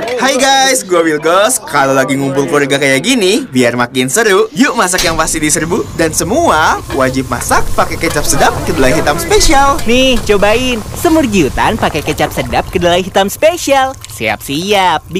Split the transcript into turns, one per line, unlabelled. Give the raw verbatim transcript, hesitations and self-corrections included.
Hai guys, gue Wilgos. Kalau lagi ngumpul keluarga kayak gini, biar makin seru, yuk masak yang pasti diserbu. Dan semua wajib masak pakai kecap sedap kedelai hitam spesial.
Nih, cobain semur giutan pakai kecap sedap kedelai hitam spesial. Siap-siap.